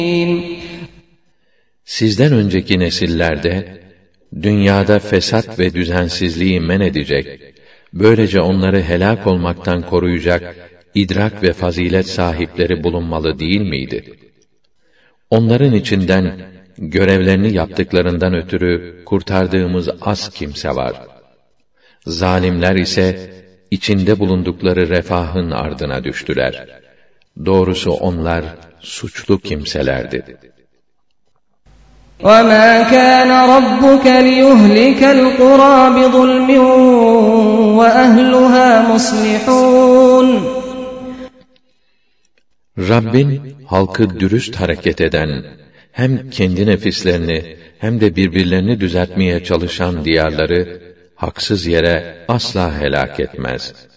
Sizden önceki nesillerde, dünyada fesat ve düzensizliği men edecek, böylece onları helak olmaktan koruyacak, idrak ve fazilet sahipleri bulunmalı değil miydi? Onların içinden, görevlerini yaptıklarından ötürü kurtardığımız az kimse var. Zalimler ise, içinde bulundukları refahın ardına düştüler. Doğrusu onlar, suçlu kimselerdi. وَمَا كَانَ رَبُّكَ لِيُهْلِكَ الْقُرَى بِظُلْمٍ وَأَهْلُهَا مُصْلِحُونَ Rabbin, halkı dürüst hareket eden, hem kendi nefislerini hem de birbirlerini düzeltmeye çalışan diyarları, haksız yere asla helak etmez.